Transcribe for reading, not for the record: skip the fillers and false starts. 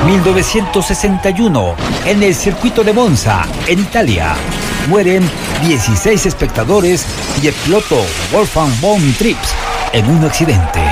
1961, en el circuito de Monza, en Italia, mueren 16 espectadores y el piloto Wolfgang von Trips en un accidente.